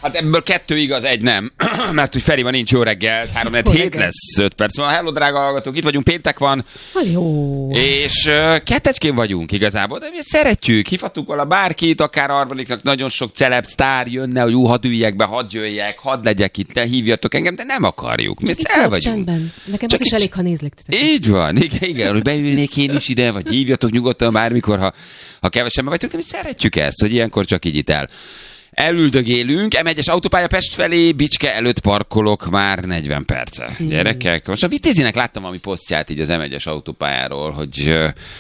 Hát ebből 2 igaz, 1 nem. Mert hogy Feriban nincs jó reggel, 3-7 lesz 5 perc. Hello, drága hallgatók, itt vagyunk, péntek van. Halló. És kettecskén vagyunk igazából, de mi szeretjük, hívhatunk vala bárkit, akár harmadiknak nagyon sok celeb sztár jönne, hogy hadd üljek be, hadd jöjjek, hadd legyek itt, ne hívjatok engem, de nem akarjuk. Mi el vagyunk. Csendben. Nekem csak az is elég, ha nézlek. Így van, igen, hogy beülnék én is ide, vagy hívjatok nyugodtan bármikor, ha kevesebben vagytok, de mi szeretjük ezt, hogy ilyenkor csak így itt elüldögélünk. M1-es autópálya Pest felé, Bicske előtt parkolok már 40 perce. Gyerekek, most a Vitézinek láttam valami posztját így az M1-es autópályáról, hogy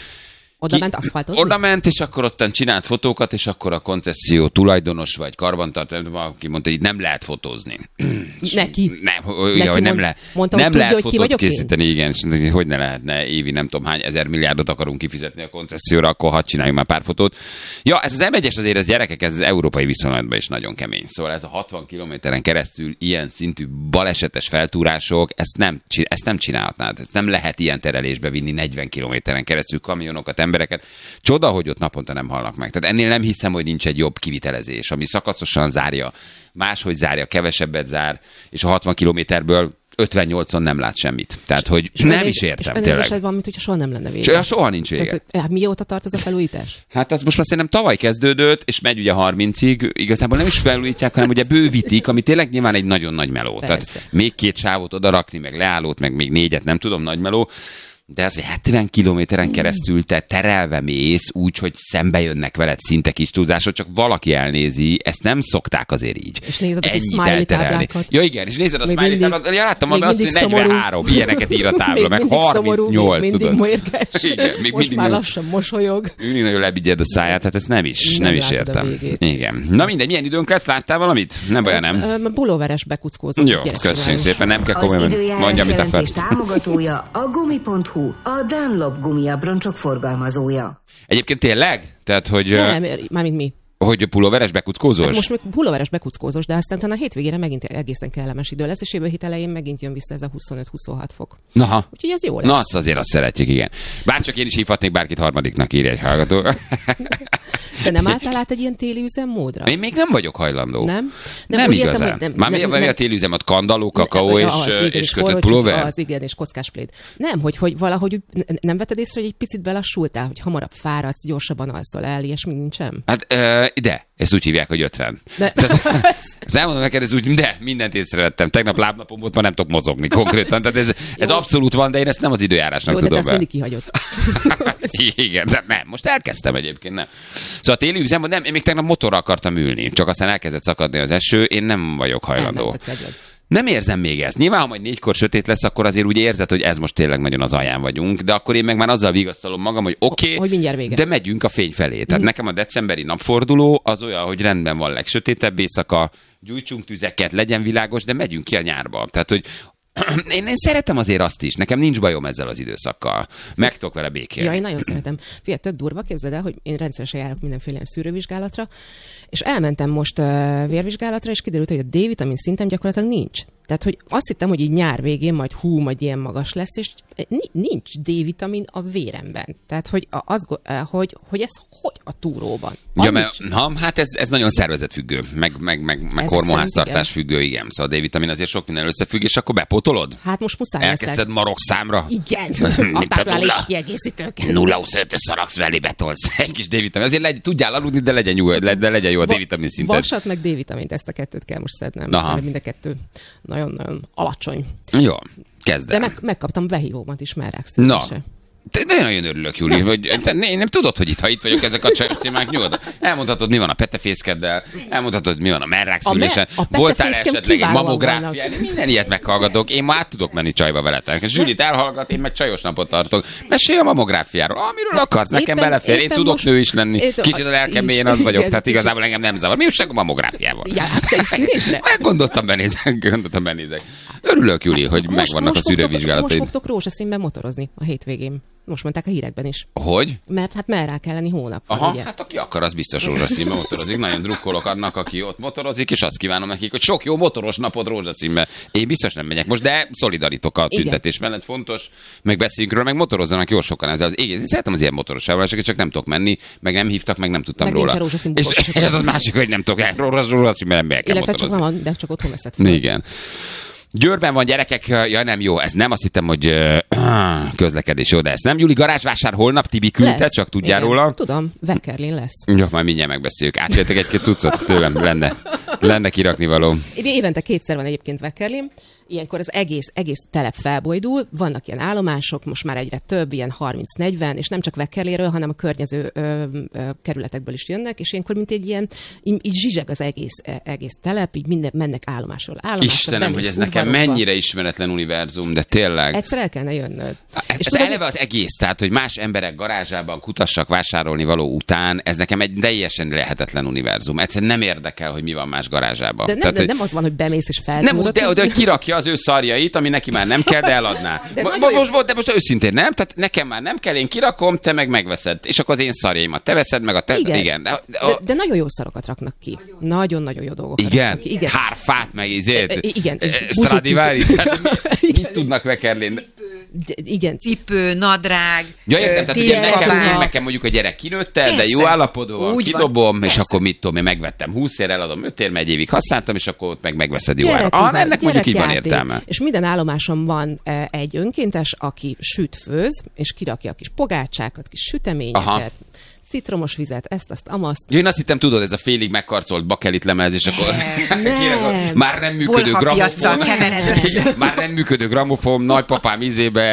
oda ment aszfaltozni? Oda ment, és akkor ottan csinált fotókat, és akkor a koncesszió tulajdonos vagy karbantartó, valaki mondta, hogy nem lehet fotózni. Neki? Nem lehet. Mondta, nem tudja, lehet hogy fotót készíteni, igen, és hogy ne lehetne évi nem tudom hány ezer milliárdot akarunk kifizetni a koncesszióra, akkor hadd csináljunk már pár fotót. Ja, ez az M1-es azért, ez gyerekek, ez az európai viszonylatban is nagyon kemény. Szóval ez a 60 kilométeren keresztül ilyen szintű balesetes feltúrások, ezt nem csinálhatnád. Ezt nem lehet ilyen terelésbe vinni 40 kilométeren keresztül kamionokat, embereket. Csoda, hogy ott naponta nem halnak meg. Tehát ennél nem hiszem, hogy nincs egy jobb kivitelezés, ami szakaszosan zárja, máshogy zárja, kevesebbet zár, és a 60 kilométerből 58-on nem lát semmit. Tehát, hogy nem is értem, és tényleg. És van, mint hogyha soha nem lenne vége. Soha nincs vége. Tehát, mióta tart ez a felújítás? Hát az most már szerintem tavaly kezdődött, és megy ugye 30-ig. Igazából nem is felújítják, hanem ugye bővítik, ami tényleg nyilván egy nagyon nagy meló. Persze. Tehát még 2 sávot odarakni, meg leállót, meg még 4-et, nem tudom, nagy meló. De az, hogy 70 kilométeren keresztül te terelve mész úgy, hogy szembe jönnek veled szinte kis túlzásod, csak valaki elnézi, ezt nem szokták azért így. És nézed a smiley táblákat. Ja igen, és nézed a smiley táblákat. Ja, láttam, még azt, hogy 43 ilyeneket ír a tábla, meg 38, mindig tudod. Mérges. Igen, most már lassan mosolyog. Ünni nagyon lebigyed a száját, hát ezt nem is értem. Igen. Na mindegy, milyen időnk lesz? Láttál valamit? Nem baj, nem. Pulóveres bekuckózott. Jó, köszönjük szépen, nem kell komolyan. Mondja, mit akarsz. Támogatója a gumi.hu, a Dunlop gumiabroncsok forgalmazója. Egyébként tényleg? Tehát, hogy... Nem, mármint mi. Hogy pulóveres bekuckózós? Hát most még pulóveres bekuckózós, de aztán a hétvégére megint egészen kellemes idő lesz, és jövő hét elején megint jön vissza ez a 25-26 fok. Naha. Úgyhogy ez jó lesz. Na, azt szeretjük, igen. Bárcsak én is hívhatnék bárkit harmadiknak, írja egy hallgató. De nem álltál át egy ilyen téli üzemmódra? Én még nem vagyok hajlandó. Nem igazán. Már a téli üzem, ott kandalló, kakaó és kötött pulóver? Az igen, és kockás pléd. Nem, hogy valahogy nem vetted észre, hogy egy picit belassultál, hogy hamarabb fáradsz, gyorsabban alszol el, és mi nincsen? Hát, de, ezt úgy hívják, hogy 50. Az elmondom neked, ez úgy, de mindent észrevettem. Tegnap lábnapom volt, ma nem tudok mozogni konkrétan. Tehát ez abszolút van, de én ezt nem az időjárásnak tudom. Jó, de ezt mindig kihagyod. Igen, de nem. Most elkezdtem egyébként, nem. Szóval a téli üzemben nem, én még tegnap motorra akartam ülni, csak aztán elkezdett szakadni az eső, én nem vagyok hajlandó. Nem érzem még ezt. Nyilván, ha majd 4-kor sötét lesz, akkor azért úgy érzed, hogy ez most tényleg nagyon az alján vagyunk, de akkor én meg már azzal vigasztalom magam, hogy oké, de megyünk a fény felé. Tehát nekem a decemberi napforduló az olyan, hogy rendben van legsötétebb éjszaka, gyújtsunk tüzeket, legyen világos, de megyünk ki a nyárba. Tehát, hogy én szeretem azért azt is, nekem nincs bajom ezzel az időszakkal. Meg tudok vele békélni. Ja, én nagyon szeretem. Figyelj, tök durva, képzeld el, hogy én rendszeresen járok mindenféle ilyen szűrővizsgálatra, és elmentem most vérvizsgálatra, és kiderült, hogy a D-vitamin szintem gyakorlatilag nincs. Tehát, hogy azt hittem, hogy így nyár végén majd majd ilyen magas lesz, és nincs D-vitamin a véremben. Tehát, hogy ez hogy a túróban? Ja, hát ez nagyon szervezetfüggő, meg hormonháztartás függő, igen. Szóval a D-vitamin azért sok minden összefügg, és akkor bepótolod? Hát most muszáj leszek. Elkezdted marok számra? Igen, adták rá egy kiegészítőket. 0,25-ös szaragsz velé betolsz. Egy kis D-vitamin. Azért tudjál aludni, de legyen jó a D-vitamin szinted. Vasat meg D-vitamint, ezt a kettőt kell most szednem. Mind a kettő nagyon alacsony. Jó, kezdem. De megkaptam behívómat is már rákszülésre. De nagyon örülök, Júli, hogy én nem tudod, hogy ha itt vagyok ezek a csajos témák, nyugodtan. Elmondhatod, mi van a petefészkeddel, elmondhatod, mi van a merrákszülésen, voltál esetleg egy mamográfián, minden ilyet meghallgatok, én már át tudok menni csajba veletek. Zsűlit elhallgat, én meg csajos napot tartok. Mesélj a mamográfiáról, amiről akarsz, nekem belefér, én tudok nő is lenni. Kicsit a lelkem én az vagyok, tehát igazából engem nem zavar. Mi újság a mamográfiával? Gondoltam, benézek. Örülök, Júli, hogy megvannak a szűrővizsgálataid. Most fogtok rózsaszínben motorozni a hétvégén. Most mondták a hírekben is. Hogy? Mert hát merrá kell lenni hónap van, Aha, ugye? hát aki akar, az biztos rózsaszínben motorozik. Nagyon drukkolok annak, aki ott motorozik, és azt kívánom nekik, hogy sok jó motoros napot rózsaszínben. Én biztos nem megyek most, de szolidarítok a tüntetés mellett, fontos. Meg beszéljünk róla, meg motorozzanak jó sokan ezzel az égész. Szeretem az ilyen motoros elvonásokat, csak nem tudok menni, meg nem hívtak, meg nem tudtam Meg róla. nincs a rózsaszín bukós És ez az másik, hogy nem tudok rózsaszínben nem megyek el Illetve csak motorozni. van, de csak otthon veszed fel. Igen. Győrben van gyerekek, ja nem jó, ez nem, azt hittem, hogy közlekedés, jó, de ez nem. Júli, garázsvásár holnap, Tibi küldte, Lesz. csak tudjál Igen. róla. Tudom, Veckerlin lesz. Jó, majd mindjárt megbeszéljük. Átvettek egy-két cuccot tőlem, lenne kirakni való. Évente kétszer van egyébként Veckerlin. Ilyenkor az egész telep felbojdul, vannak ilyen állomások, most már egyre több, ilyen 30-40, és nem csak Veckerléről, hanem a környező kerületekből is jönnek, és ilyenkor mint egy ilyen, így zsizseg az egész telep, így minden mennek állomásról. Istenem, hogy ez nekem mennyire ismeretlen univerzum, de tényleg. Egyszer el kellene jönnöd. Ez eleve az egész, tehát, hogy más emberek garázsában kutassak vásárolni való után, ez nekem egy teljesen lehetetlen univerzum. Egyszerűen nem érdekel, hogy mi van más garázsában. De tehát, nem az van, hogy bemész és nem, feltúrod. de hogy kirakja az ő szarjait, ami neki már nem kell, de eladná. De Most őszintén nem, tehát nekem már nem kell, én kirakom, te meg megveszed. És akkor az én szarjaimat te veszed meg a te... Igen. De nagyon jó szarokat raknak ki. Nagyon-nagyon jó dolgokat Igen? raknak ki. Igen. Hárfát meg izét. Igen. Stradivari. Mit tudnak Veckerlin? Igen. Cipő, nadrág, Ja, értem, tehát ugye térkabát. nekem mondjuk a gyerek kinőtte, de Persze. jó állapotban van, Úgy kidobom, van, és persze. akkor mit tudom, én megvettem 20 ér, eladom 5 ér, megy évig használtam, és akkor ott meg megveszed jó ára. Ennek mondjuk így van értelme. És minden állomáson van egy önkéntes, aki süt-főz, és kirakja a kis pogácsákat, kis süteményeket, Aha. citromos vizet, ezt, amaszt. Én azt hittem, tudod, ez a félig megkarcolt bakelit lemez, és akkor Nem. már nem működő Bolhapiaccal gramofon. kevered össze. Már nem működő gramofon, nagypapám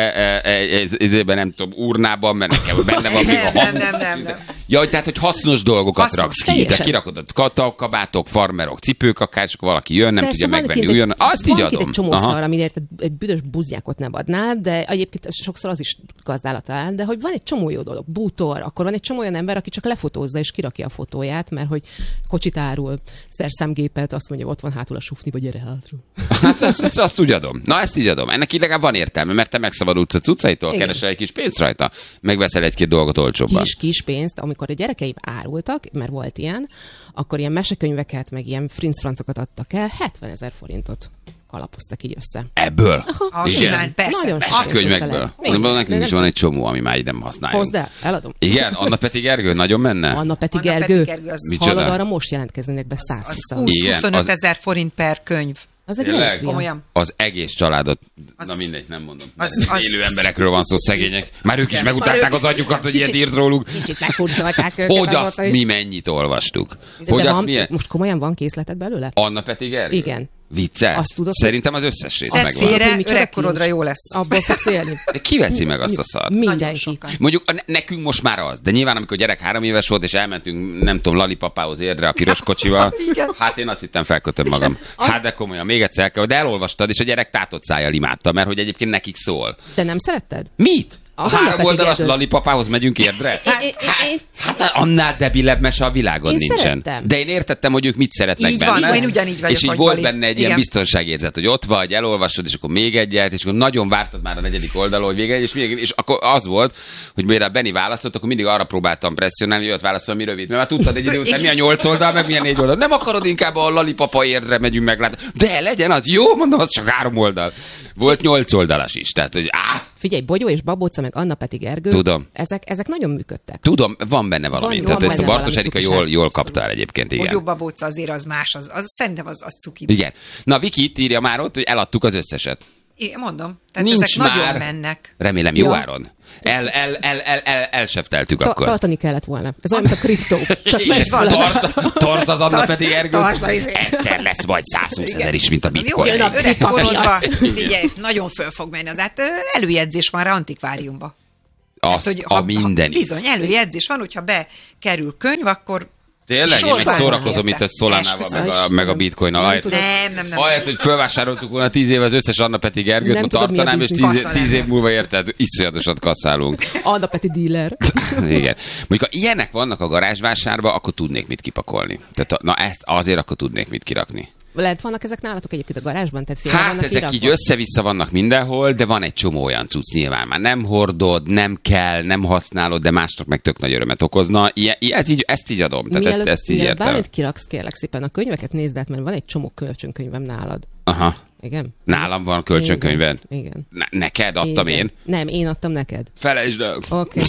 izébe nem tudom, urnában, mert nekem benne van még a Nem. Ja, tehát, hogy hasznos dolgokat Hasznos, raksz ki. teljesen. Tehát kirakod kabátok, farmerok, cipők akár, és akkor valaki jön, nem Persze, tudja van megvenni kint újonnan. Azt így van adom. kint egy csomó Aha. szar, amiért egy büdös buznyákot nem adnál, de egyébként sokszor az is gazdálata áll, de hogy van egy csomó jó dolog, bútor, akkor van egy csomó olyan ember, aki csak lefotózza és kirakja a fotóját, mert hogy kocsit árul, szerszámgépet, azt mondja, ott van hátul a sufniba, gyere hátul. Hát azt úgy adom. Na, ezt így adom. Ennek így legalább van értelme, mert te megszabadulsz a cuccaitól, Igen. keresel egy kis pénzt rajta, megveszel egy-két dolgot olcsóbban. Kis pénzt, amikor a gyerekeim árultak, mert volt ilyen, akkor ilyen mesekönyveket, meg ilyen frincfrancokat adtak el, 70 000 forintot kalapoztak így össze. Ebből? Simán, persze. Nagyon persze. sok. Könyvekből. Igen. Nekünk De is nem van egy csomó, ami már így nem használjuk. Hozd el, eladom. Igen? Anna Peti Gergő nagyon menne? Anna Peti Anna Peti Gergő. Gergő, az- Micsoda? Hallod, arra most jelentkeznének be 100 Az Igen, 20-25 az- ezer forint per könyv. Az egy Tényleg? relikvia. Komolyan. Az egész családot, na Az- mindegy, nem mondom. az- Élő emberekről van szó, szegények. Már ők is megutálták az agyukat, hogy ilyet írt róluk. Kicsit meghurcolták őket. Hogy azóta azt is. mi mennyit olvastuk? De Hogy azt van, milyen? most komolyan van készleted belőle? Anna Peti Gergő? Igen. Vicces? Azt tudod, Szerintem az összes rész Tedd megvan. Tudod, félre, hogy micsoda öregkorodra kincs? jó lesz. Abból fogsz élni. De ki veszi meg azt a szart? Nagyon Mindenki. sokan. Mondjuk nekünk most már az, de nyilván amikor gyerek 3 éves volt, és elmentünk, nem tudom, Lalipapához Érdre a piros kocsival, Igen. hát én azt hittem felkötöm magam. Hát de komolyan, még egyszer el kell, de elolvastad, és a gyerek tátott szájjal imádta, mert hogy egyébként nekik szól. De nem szeretted? Mit? A Az Anna 3 Peti oldalas Gergő. Lalipapához megyünk Érdre? Én- Hát annál debilebb mese a világon Én nincsen. szerettem. De én értettem, hogy ők mit szeretnek Így benne. van, én ugyanígy vagyok, és így hogy volt Lali. benne egy ilyen Igen. biztonságérzet, hogy ott vagy, elolvasod, és akkor még egyet, és akkor nagyon vártad már a 4. oldalon, hogy még egy, és akkor az volt, hogy mire a Benni választott, akkor mindig arra próbáltam presszionálni, hogy ott válaszol, mi rövid. Mert már tudtad egy idő után, mi a 8 oldal, meg milyen 4 oldal. Nem akarod inkább a Lalipapa Érdre megyünk meglátni. De legyen az jó, mondom, az csak 3 oldal. Volt 8 oldalas is, tehát hogy Figyelj, Bogyó és Babóca, meg Anna Peti Gergő. Tudom. Ezek nagyon működtek. tudom, van benne valami. Van Tehát ezt a benne Bartos valami Erika cukiság. jól kapta el egyébként, igen. Bogyó babóca azért az más, az szerintem az cuki. Igen. Na, Viki itt írja már ott, hogy eladtuk az összeset. Igen, mondom. Tehát Nincs ezek már. nagyon mennek. Remélem jó Ja. áron. Elsefteltük akkor. Tartani kellett volna. Ez olyan, mint a kriptó. Csak És megy ezt fel az- tartsd az Anna Peti Gergő. tartsd az izé. Egyszer lesz majd 120 000 is, mint a Jó, bitcoin. az öreg Pipa korodban, piac. figyelj, nagyon föl fog menni. Az hát előjegyzés van rá antikváriumba. Azt a minden. Bizony, előjegyzés van, hogyha bekerül könyv, akkor Tényleg, én meg sorban szórakozom érte. itt a Solánával, Esküszöm. meg a bitcoinnal. Nem Ahelyett, tudom. Nem. ahelyett, hogy felvásároltuk volna 10 év az összes Anna Peti Gergőt, Nem ma tudod, mi a tartanám, és biznisz. 10 év múlva érted, iszonyatosat kasszálunk. Anna Peti dealer. Igen. Mondjuk, ha ilyenek vannak a garázsvásárban, akkor tudnék mit kipakolni. Tehát, na ezt azért akkor tudnék mit kirakni. Lehet vannak ezek nálatok egyébként a garázsban? Tehát félre Hát vannak ezek kirakva? így össze-vissza vannak mindenhol, de van egy csomó olyan cucc nyilván. Már nem hordod, nem kell, nem használod, de másnak meg tök nagy örömet okozna. Ezt így adom. Tehát ezt így értem. Bármit kiraksz, kérlek szépen, a könyveket nézd át, mert van egy csomó kölcsönkönyvem nálad. Aha. Igen? Nálam van kölcsönkönyved? Igen. Neked adtam Igen. én? Nem, én adtam neked. Felejtsd el. Oké.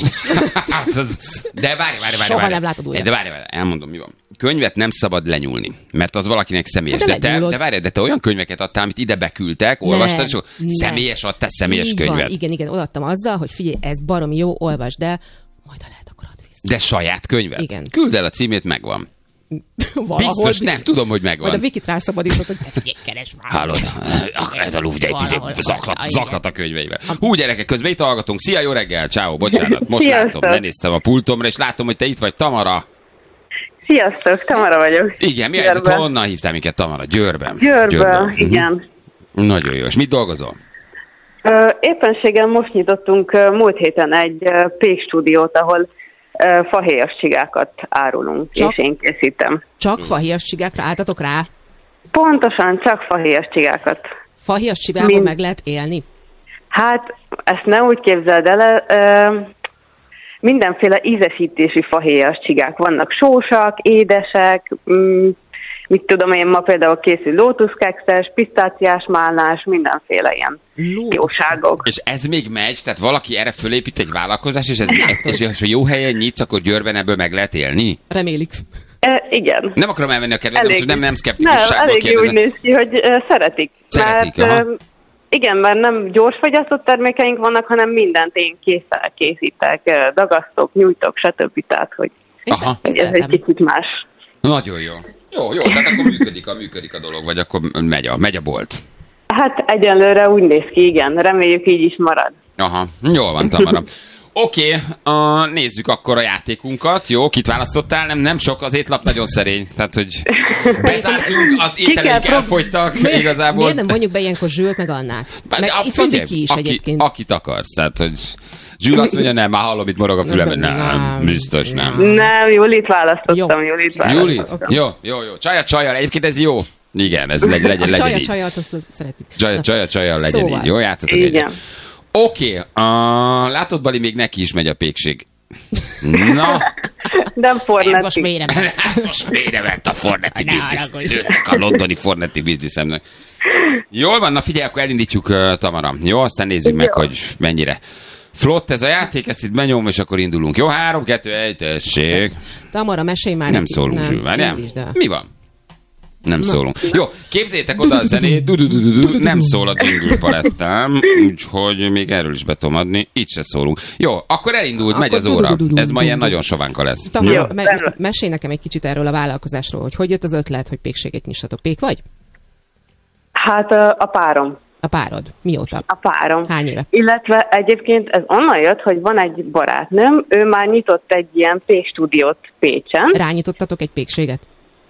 De várj. Soha nem látod újra. De várj, elmondom, mi van. Könyvet nem szabad lenyúlni, mert az valakinek személyes. Hát De várj, de te olyan könyveket adtál, amit ide beküldtek, olvastad, és személyes adtál személyes Így könyvet. Van, igen, odaadtam azzal, hogy figyelj, ez baromi jó, olvasd el, majd ha lehet, akkor add vissza. De saját könyvet? Igen. Küld el a címét, megvan. Biztos, nem tudom, hogy megvan. Majd a Wikit rászabadított, hogy te figyelj, keresd már. Hallod? Ez a lúv, zaklat a könyveivel. Hú, gyerekek, közben itt hallgatunk. Szia, jó reggel, ciao, bocsánat. Most Sziasztok. látom, lenéztem a pultomra, és látom, hogy te itt vagy, Tamara. Sziasztok, Tamara vagyok. Igen, mi a helyzet? Honnan hívtál minket, Tamara? Győrben. Győrből, igen. Nagyon jó. És mit dolgozol? Éppenséggel most nyitottunk múlt héten egy pékstúdiót, ahol fahéjas csigákat árulunk, Csak? és én készítem. Csak fahéjas csigákra álltatok rá? Pontosan, csak fahéjas csigákat. Fahéjas csigából meg lehet élni? Hát, ezt ne úgy képzeld el, mindenféle ízesítési fahéjas csigák vannak. Sósak, édesek, mit tudom én, ma például készül lótuszkekszes, pisztáciás málnás, mindenféle ilyen jóságok. És ez még megy? Tehát valaki erre fölépít egy vállalkozás, és és ha jó helyen nyitsz, akkor Győrben ebből meg lehet élni? Remélik. Igen. Nem akarom elvenni a kedvedet, nem szkeptikusságból eléggé kérdezem. úgy néz ki, hogy szeretik. Szeretik, mert, igen, mert nem gyorsfogyasztott termékeink vannak, hanem mindent én késszel készítek, dagasztok, nyújtok, stb. Tehát, hogy ez egy kicsit más. Nagyon jó. Jó, tehát akkor működik a dolog, vagy akkor megy a bolt. Hát egyenlőre úgy néz ki, igen. Reméljük így is marad. Aha, jól van, Tamara. Oké, nézzük akkor a játékunkat. Jó, kit választottál? Nem sok, az étlap nagyon szerény. Tehát, hogy bezártunk, az ételeink elfogytak igazából. Miért nem vonjuk be ilyenkor Zsült meg Annát? Meg itt van Viki is egyébként. Akit akarsz, tehát, hogy Zsül azt mondja, nem, már hallom, itt morog a fülemben. Nem, biztos nem. Nem, Julit választottam. Julit? Jó. Csajjal, egyébként ez jó. Igen, ez legyen így. Csajat, azt szeretjük. Csajjal legyen így. Jó, játszatok egyet. Oké, látod, Bali, még neki is megy a pékség. Na. Nem Fornetti. Ez most mélyre ment a Fornetti biznisz. Jöttek a londoni Fornetti bizniszemnek. Jól van, na figyelj, akkor elindítjuk, Tamara. Jó, aztán nézzük meg, hogy mennyire flott ez a játék, ezt itt benyom, és akkor indulunk. Jó, 3, 2, 1, tessék. Tamara, mesélj már. Nem szólunk, Zsül, várjál. Mi van? Nem szólunk. Jó, képzeljétek oda a zenét, nem szól a Dingül palettám, úgyhogy még erről is be tudom adni, itt se szólunk. Jó, akkor elindult, megy az óra. Ez ma ilyen nagyon sovánka lesz. Tamara, mesélj nekem egy kicsit erről a vállalkozásról, hogy jött az ötlet, hogy pékséget nyissatok. Pék vagy? Hát a párom. A párod? Mióta? A párom. Hány éve? Illetve egyébként ez onnan jött, hogy van egy barátnőm, ő már nyitott egy ilyen pékstúdiót Pécsen. Rányitottatok egy pékséget?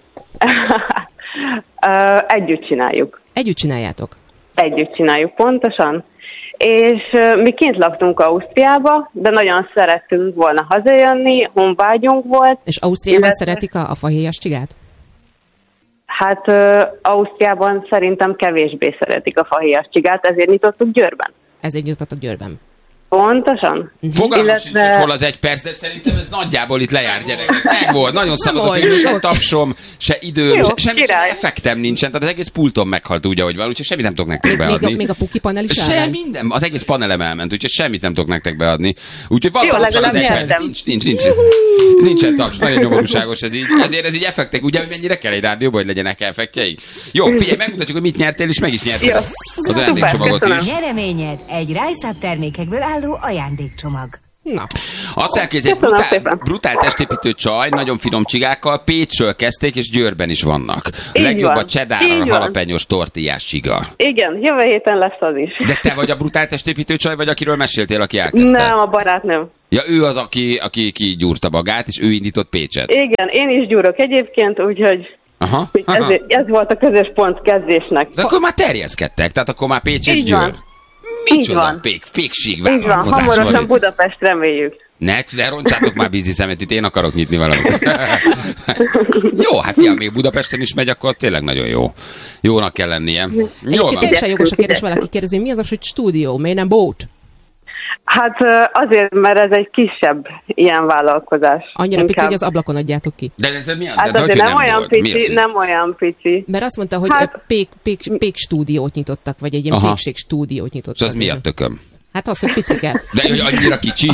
Együtt csináljuk. Együtt csináljátok? Együtt csináljuk, pontosan. És mi kint laktunk Ausztriába, de nagyon szerettünk volna hazajönni, honvágyunk volt. És Ausztriában szeretik a fahéjas csigát? Hát Ausztriában szerintem kevésbé szeretik a fahéjas csigát, ezért nyitottuk Győrben. Ezért nyitottatok Győrben. Pontosan. Fogalmam sincs, hogy hol az egy perc, de szerintem ez nagyjából itt lejár, gyerekek. Meg volt, nagyon szabadok, se tapsom, se időm, semmi effektem nincsen, tehát az egész pultom meghalt úgy, ahogy van, úgyhogy semmit nem tudok nektek beadni. Még a puki panel is minden, az egész panelem elment, úgyhogy semmit nem tudok nektek beadni. Úgyhogy van tapsom az egy perc, nincsen taps, nagyon nyomorúságos ez így. Ezért ez így effektek, ugye, hogy mennyire kell egy rádióban, hogy legyenek effektjeik. Jó, figyelj, megmutatjuk, hogy mit nyertél, és meg is nyertél az ajándékcsomagot is. Nyereményed egy Rise Up termékekből álló ajándékcsomag. Na. Azt elképzelj, brutál testépítő csaj, nagyon finom csigákkal, Pécsről kezdték, és Győrben is vannak. Legjobb a cheddar halapenyos tortillás csiga. Igen, jövő héten lesz az is. De te vagy a brutál testépítő csaj, vagy akiről meséltél, aki elkezdte? Nem, a barátnőm. Ja, ő az, aki kigyúrta magát, és ő indított Pécset. Igen, én is gyúrok egyébként, úgyhogy ez volt a közös pont kezdésnek. De akkor már terjeszkedtek, tehát akkor már Pécs és Győr. Micsoda pékség vállalkozás. Így van, hamarosan Budapest, reméljük. Ne roncsátok már Bízi szemet, itt én akarok nyitni valamit. Jó, hát fiam, még Budapesten is megy, akkor tényleg nagyon jó. Jónak kell lennie. Egyébként teljesen jogos a kérdés, valaki kérdezi, mi az, hogy stúdió, miért nem boat? Hát azért, mert ez egy kisebb ilyen vállalkozás. Annyira pici, hogy az ablakon adjátok ki. De ez mi? Hát azért nem olyan pici. Mert azt mondta, hogy pék stúdiót nyitottak, vagy egy ilyen pékség stúdiót nyitottak. És az mi a tököm? Hát az, hogy picike. De hogy annyira kicsi?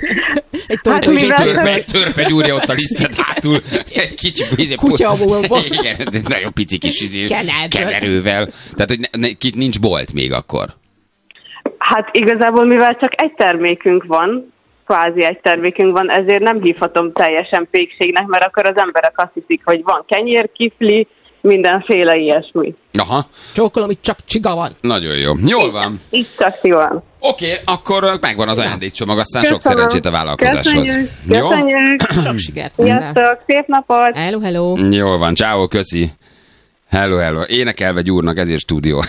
Egy törpe gyúrja ott a lisztet hátul. Egy kicsi kutyavolva. Igen, nagyon pici kis keverővel. Tehát, hogy nincs bolt még akkor. Hát igazából, mivel csak egy termékünk van, kvázi egy termékünk van, ezért nem hívhatom teljesen pékségnek, mert akkor az emberek azt hiszik, hogy van kenyér, kifli, mindenféle ilyesmi. Aha. Csókolom, itt csak csiga van. Nagyon jó. Jól van. Itt csak ti van. Oké, akkor megvan az ajándékcsomag, aztán sok szerencsét a vállalkozáshoz. Köszönjük. Sok sikert. Sziasztok, szép napot. Hello. Jól van, ciao, köszi. Hello. Énekelve gyúrnak, ezért stúdió.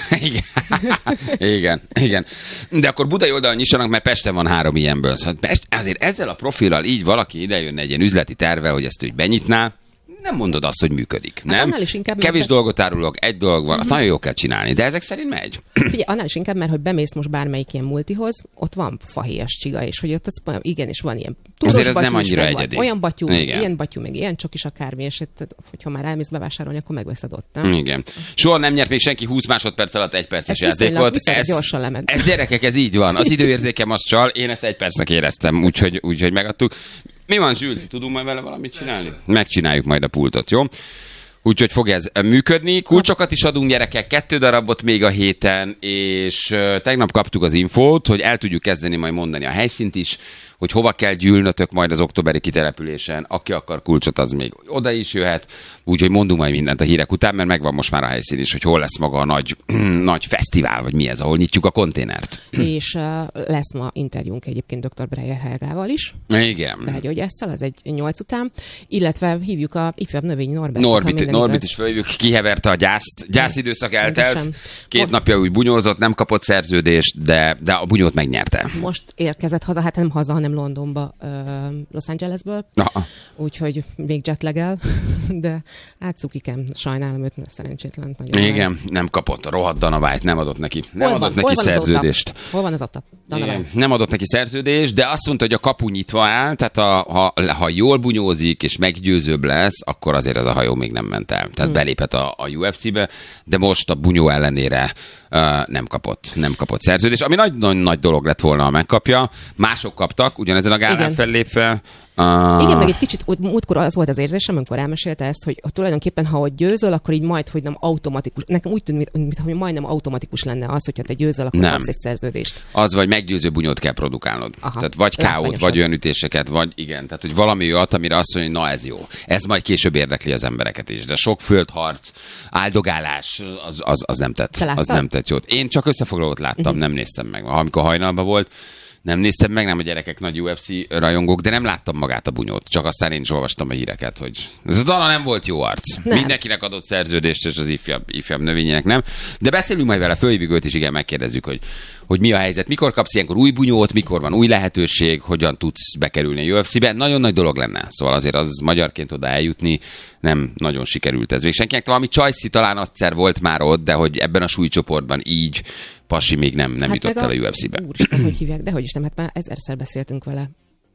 Igen. De akkor budai oldalon nyissanak, mert Pesten van 3 ilyenből. Szóval azért ezzel a profillal így valaki idejönne egy ilyen üzleti tervvel, hogy ezt úgy benyitná, nem mondod azt, hogy működik, nem? Hát kevés dolgot árulok, egy dolog van, azt nagyon jó kell csinálni, de ezek szerint megy. Figyelj, annál is inkább, mert hogy bemész most bármelyik ilyen multihoz, ott van fahéjas csiga, és hogy ott az, igenis van ilyen túros azért ez batyú, nem annyira egyedi. Olyan batyú, ilyen batyú, meg ilyen csokis akármi, és hogyha már elmész bevásárolni, akkor megveszed ott, nem? Igen. Soha nem nyert még senki 20 másodperc alatt 1 perces játékot. Ez gyorsan lement. Ez gyerekek, ez így van. Az időérzékem az csal, én ezt 1 percnek éreztem, úgyhogy megadtuk. Mi van, Zsülci? Tudunk majd vele valamit csinálni? Megcsináljuk majd a pultot, jó? Úgyhogy fog ez működni. Kulcsokat is adunk, gyerekek, 2 darabot még a héten, és tegnap kaptuk az infót, hogy el tudjuk kezdeni majd mondani a helyszínt is, hogy hova kell gyűlnötök majd az októberi kitelepülésen. Aki akar kulcsot, az még oda is jöhet. Úgyhogy mondunk majd mindent a hírek után, mert megvan most már a helyszín is, hogy hol lesz maga a nagy fesztivál, vagy mi ez, ahol nyitjuk a konténert. És lesz ma interjúnk egyébként dr. Breyer Helgával is. Igen. Belgyógyásszal, az egy 8 után, illetve hívjuk a ifjabb növény Norbertet. Norbit is felhívjuk, kiheverte a gyászidőszak eltelt. 2 napja úgy bunyózott, nem kapott szerződést, de a bunyót megnyerte. Most érkezett haza, hát nem haza, hanem Londonba, Los Angelesből. Úgyhogy még jetlegel, de hát cukikem, sajnálom őt, szerencsétlen. Igen, nem kapott a rohadt Danavájt, nem adott neki szerződést. Hol van az OTAP? Nem adott neki szerződést, de azt mondta, hogy a kapu nyitva áll, tehát ha jól bunyózik és meggyőzőbb lesz, akkor azért ez a hajó még nem ment el. Tehát belépett a UFC-be, de most a bunyó ellenére nem kapott szerződést, ami nagyon nagy dolog lett volna, ha megkapja. Mások kaptak, ugyanezen a gálán fellépve. Igen, meg egy kicsit múltkor az volt az érzésem, amikor elmesélte ezt, hogy tulajdonképpen, ha ott győzöl, akkor így majd, hogy nem automatikus. Nekem úgy tűnt, mintha majdnem automatikus lenne az, hogyha te győzöl, akkor kapsz egy szerződést. Az vagy meggyőző bunyót kell produkálnod. Aha. Tehát vagy KO-t, vagy olyan ütéseket, vagy igen. Tehát, hogy valami olyat, amire azt mondja, hogy na ez jó. Ez majd később érdekli az embereket is. De sok földharc, áldogálás, az nem tett. Az nem tett jót. Én csak összefoglalót láttam, nem néztem meg. Amikor hajnalban volt, nem néztem meg, nem a gyerekek nagy UFC rajongók, de nem láttam magát a bunyót. Csak aztán én is olvastam a híreket, hogy ez a Dana nem volt jó arc. Nem. Mindenkinek adott szerződést, és az ifjabb növényének nem. De beszélünk majd vele, fölhívjuk őt, és igen, megkérdezzük, hogy mi a helyzet. Mikor kapsz ilyenkor új bunyót, mikor van új lehetőség, hogyan tudsz bekerülni a UFC-be. Nagyon nagy dolog lenne. Szóval azért az magyarként oda eljutni nem nagyon sikerült ez. Még senkinek valami Csajci talán egyszer volt már ott, de hogy ebben a súlycsoportban így pasi még nem jutott el a UFC-be. Úristen, hogy hívják, de hogy is nem, hát már 1000-szer beszéltünk vele.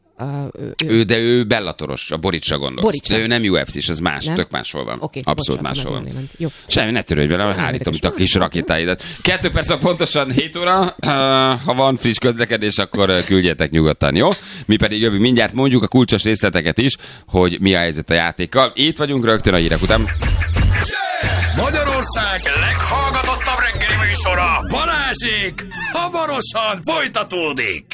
Ő Bellatoros, a Boricsra gondolsz. De ő nem UFC-s, ez más, tök máshol van. Okay, abszolút máshol van. Semmi, ne törődj vele, állítom itt a kis rakétáidat. 2 perc pontosan 7 óra. Ha van friss közlekedés, akkor küldjetek nyugodtan, jó? Mi pedig jövünk mindjárt, mondjuk a kulcsos részleteket is, hogy mi a helyzet a játékkal. Itt vagyunk rögtön a hírek után. Magyarország leghallgatottabb reggeli műsora, Balázsék hamarosan folytatódik.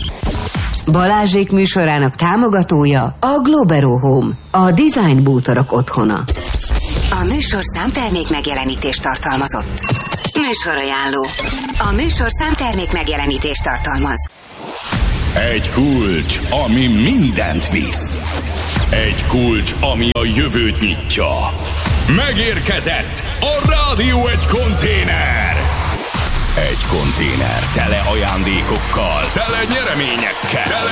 Balázsék műsorának támogatója a Globero Home, a design bútorok otthona. A műsorszám termék megjelenítést tartalmazott. Műsorajánló. A műsorszám termék megjelenítést tartalmaz. Egy kulcs, ami mindent visz. Egy kulcs, ami a jövőt nyitja. Megérkezett a Rádió Egy konténer. Egy konténer tele ajándékokkal, tele nyereményekkel, tele